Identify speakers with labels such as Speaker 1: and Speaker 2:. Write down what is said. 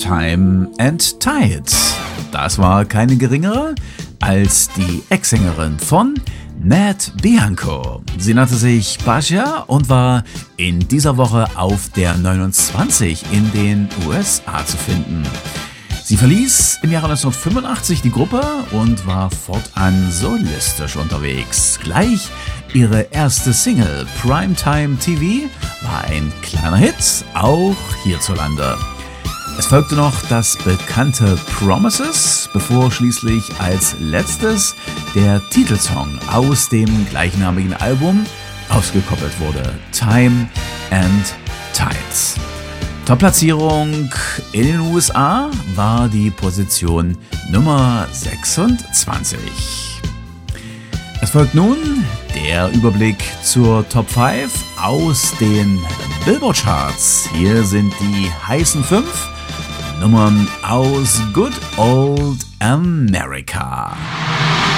Speaker 1: Time and Tides. Das war keine geringere als die Ex-Sängerin von Nat Bianco. Sie nannte sich Basia und war in dieser Woche auf der 29 in den USA zu finden. Sie verließ im Jahre 1985 die Gruppe und war fortan solistisch unterwegs. Gleich ihre erste Single Primetime TV war ein kleiner Hit, auch hierzulande. Es folgte noch das bekannte Promises, bevor schließlich als letztes der Titelsong aus dem gleichnamigen Album ausgekoppelt wurde, Time and Tides. Top-Platzierung in den USA war die Position Nummer 26. Es folgt nun der Überblick zur Top 5 aus den Billboard-Charts. Hier sind die heißen 5 Nummern aus Good Old America.